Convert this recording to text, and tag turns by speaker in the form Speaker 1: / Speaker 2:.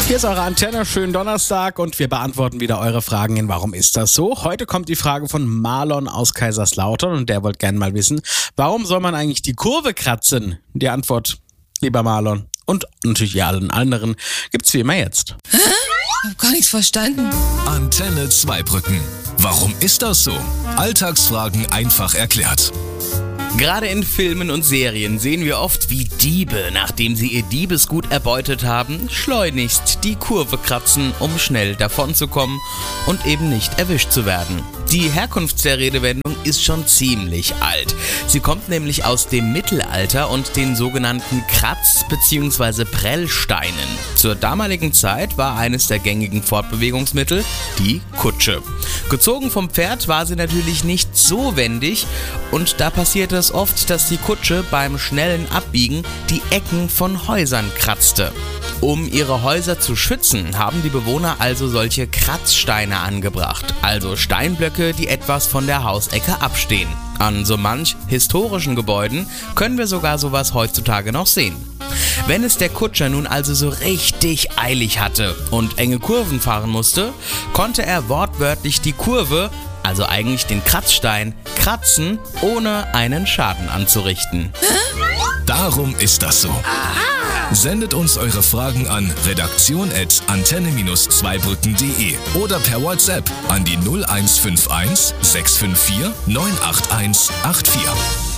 Speaker 1: Hier ist eure Antenne, schönen Donnerstag und wir beantworten wieder eure Fragen in Warum ist das so? Heute kommt die Frage von Marlon aus Kaiserslautern und der wollte gerne mal wissen, warum soll man eigentlich die Kurve kratzen? Die Antwort, lieber Marlon und natürlich ihr allen anderen, gibt's wie immer jetzt.
Speaker 2: Hä? Hab gar nichts verstanden.
Speaker 3: Antenne Zweibrücken. Warum ist das so? Alltagsfragen einfach erklärt.
Speaker 4: Gerade in Filmen und Serien sehen wir oft, wie Diebe, nachdem sie ihr Diebesgut erbeutet haben, schleunigst die Kurve kratzen, um schnell davonzukommen und eben nicht erwischt zu werden. Die Herkunft der Redewendung ist schon ziemlich alt. Sie kommt nämlich aus dem Mittelalter und den sogenannten Kratz- bzw. Prellsteinen. Zur damaligen Zeit war eines der gängigen Fortbewegungsmittel die Kutsche. Gezogen vom Pferd war sie natürlich nicht so wendig und da passierte es oft, dass die Kutsche beim schnellen Abbiegen die Ecken von Häusern kratzte. Um ihre Häuser zu schützen, haben die Bewohner also solche Kratzsteine angebracht, also Steinblöcke, die etwas von der Hausecke abstehen. An so manch historischen Gebäuden können wir sogar sowas heutzutage noch sehen. Wenn es der Kutscher nun also so richtig eilig hatte und enge Kurven fahren musste, konnte er wortwörtlich die Kurve, also eigentlich den Kratzstein, kratzen, ohne einen Schaden anzurichten.
Speaker 3: Darum ist das so. Sendet uns eure Fragen an redaktion@antenne-zweibrücken.de oder per WhatsApp an die 0151 654 98184.